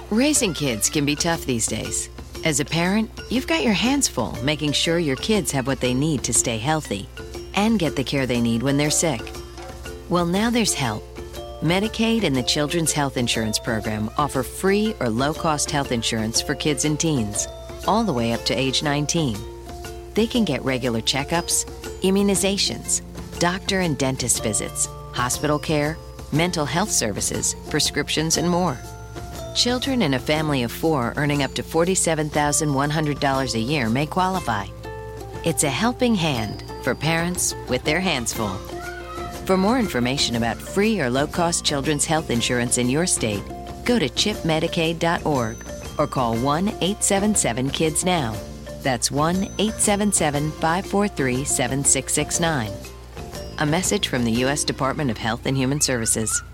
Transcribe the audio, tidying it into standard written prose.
Raising kids can be tough these days. As a parent, you've got your hands full making sure your kids have what they need to stay healthy and get the care they need when they're sick. Well, now there's help. Medicaid and the Children's Health Insurance Program offer free or low-cost health insurance for kids and teens, all the way up to age 19. They can get regular checkups, immunizations, doctor and dentist visits, hospital care, mental health services, prescriptions, and more. Children in a family of 4 earning up to $47,100 a year may qualify. It's a helping hand for parents with their hands full. For more information about free or low-cost children's health insurance in your state, go to chipmedicaid.org or call 1-877-KIDS-NOW. That's 1-877-543-7669. A message from the U.S. Department of Health and Human Services.